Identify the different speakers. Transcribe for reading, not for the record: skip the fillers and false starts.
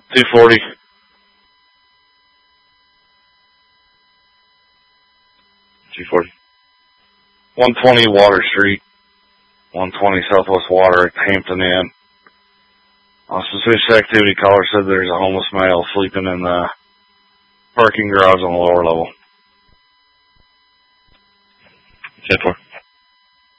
Speaker 1: 240. 240. 120 Water Street. 120 Southwest Water at Hampton Inn. Suspicious activity caller said there's a homeless male sleeping in the parking garage on the lower level. 10-4.